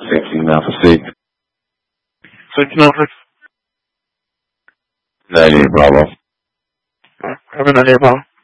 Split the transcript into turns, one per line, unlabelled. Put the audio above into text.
16 Alpha C.
16 Alpha.
98 Bravo.
Have a 98 Bravo.